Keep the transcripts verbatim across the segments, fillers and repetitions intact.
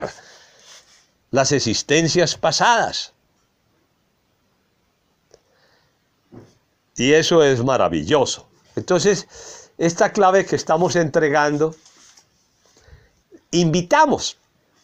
las existencias pasadas. Y eso es maravilloso. Entonces, esta clave que estamos entregando, invitamos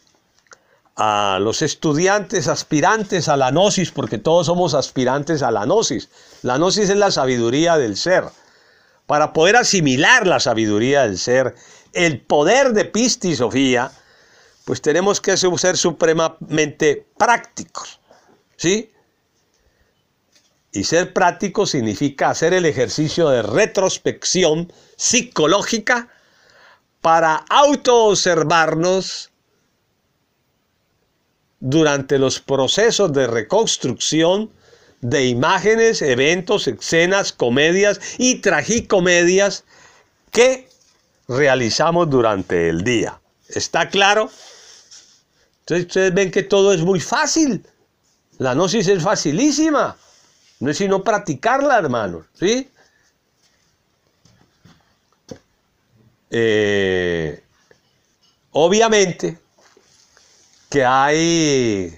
a los estudiantes aspirantes a la gnosis, porque todos somos aspirantes a la gnosis. La gnosis es la sabiduría del ser. Para poder asimilar la sabiduría del ser, el poder de Pistisofía, pues tenemos que ser supremamente prácticos, ¿sí? Y ser práctico significa hacer el ejercicio de retrospección psicológica para autoobservarnos durante los procesos de reconstrucción de imágenes, eventos, escenas, comedias y tragicomedias que realizamos durante el día. ¿Está claro? Entonces ustedes ven que todo es muy fácil. La gnosis es facilísima. No es sino practicarla, hermanos, ¿sí? Eh, obviamente que hay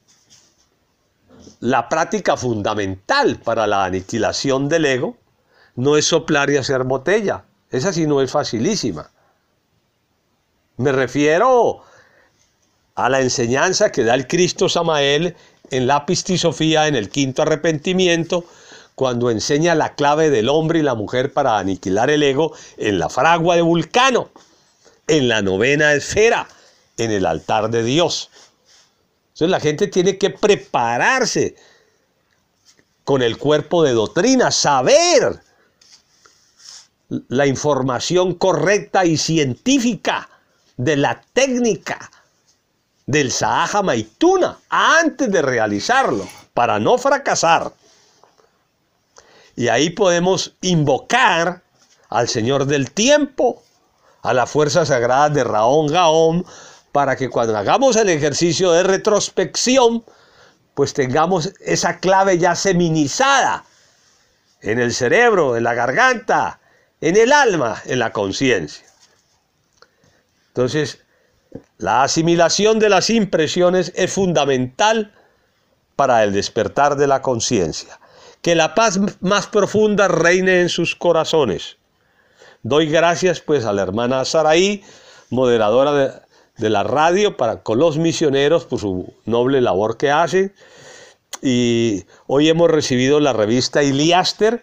la práctica fundamental para la aniquilación del ego, no es soplar y hacer botella. Esa sí no es facilísima. Me refiero a la enseñanza que da el Cristo Samael en la Pistisofía, en el quinto arrepentimiento, cuando enseña la clave del hombre y la mujer para aniquilar el ego en la fragua de Vulcano, en la novena esfera, en el altar de Dios. Entonces la gente tiene que prepararse con el cuerpo de doctrina, saber la información correcta y científica de la técnica del Sahaja Maituna antes de realizarlo, para no fracasar. Y ahí podemos invocar al Señor del Tiempo, a las fuerzas sagradas de Raón Gaón, para que cuando hagamos el ejercicio de retrospección, pues tengamos esa clave ya seminizada en el cerebro, en la garganta, en el alma, en la conciencia. Entonces, la asimilación de las impresiones es fundamental para el despertar de la conciencia. Que la paz más profunda reine en sus corazones. Doy gracias pues a la hermana Saraí, moderadora de, de la radio, para, con los misioneros por su noble labor que hace. Y hoy hemos recibido la revista Iliaster,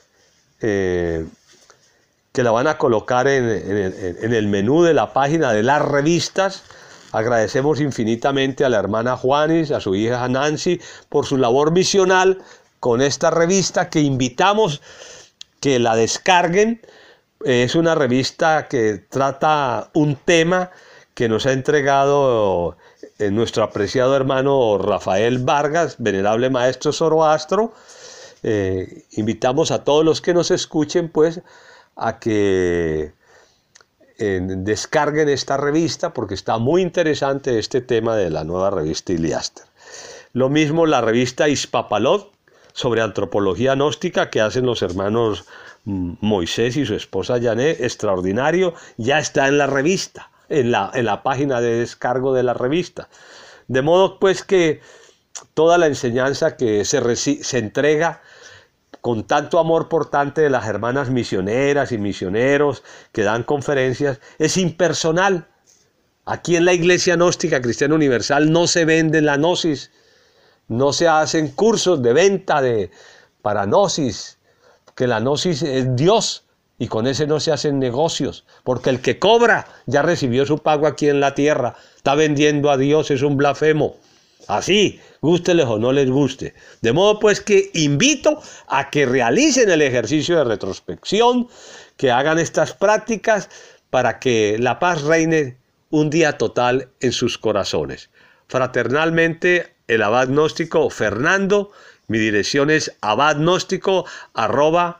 eh, que la van a colocar en, en, en el menú de la página de las revistas. Agradecemos infinitamente a la hermana Juanis, a su hija Nancy, por su labor misional con esta revista, que invitamos que la descarguen. Es una revista que trata un tema que nos ha entregado nuestro apreciado hermano Rafael Vargas, venerable maestro Zoroastro. Eh, invitamos a todos los que nos escuchen pues a que eh, descarguen esta revista, porque está muy interesante este tema de la nueva revista Iliaster. Lo mismo la revista Ispapalot sobre antropología gnóstica, que hacen los hermanos Moisés y su esposa Janet, extraordinario, ya está en la revista, en la, en la página de descargo de la revista. De modo pues que toda la enseñanza que se, se entrega con tanto amor por tanto de las hermanas misioneras y misioneros que dan conferencias, es impersonal. Aquí en la Iglesia Gnóstica Cristiana Universal no se vende la gnosis, no se hacen cursos de venta de, para gnosis, que la gnosis es Dios y con ese no se hacen negocios, porque el que cobra ya recibió su pago aquí en la tierra, está vendiendo a Dios, es un blasfemo. Así, gústeles o no les guste. De modo pues que invito a que realicen el ejercicio de retrospección, que hagan estas prácticas para que la paz reine un día total en sus corazones. Fraternalmente, el abad gnóstico Fernando. Mi dirección es abadgnóstico arroba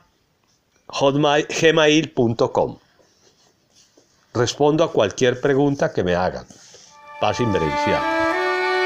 gmail punto com. Respondo a cualquier pregunta que me hagan. Paz inverencial.